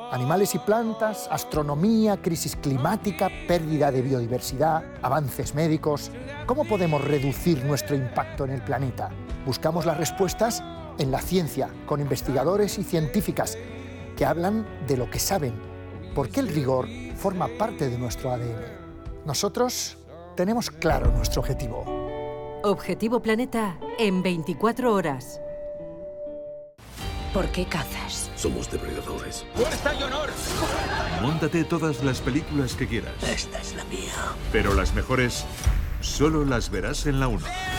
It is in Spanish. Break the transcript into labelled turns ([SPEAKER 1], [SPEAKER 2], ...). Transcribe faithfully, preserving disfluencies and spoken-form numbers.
[SPEAKER 1] Animales y plantas, astronomía, crisis climática, pérdida de biodiversidad, avances médicos. ¿Cómo podemos reducir nuestro impacto en el planeta? Buscamos las respuestas en la ciencia, con investigadores y científicas que hablan de lo que saben, porque el rigor forma parte de nuestro A D N. Nosotros tenemos claro nuestro objetivo.
[SPEAKER 2] Objetivo Planeta en veinticuatro horas.
[SPEAKER 3] ¿Por qué cazas?
[SPEAKER 4] Somos depredadores.
[SPEAKER 5] ¡Fuerza y honor!
[SPEAKER 6] Móntate todas las películas que quieras.
[SPEAKER 4] Esta es la mía.
[SPEAKER 6] Pero las mejores solo las verás en la uno.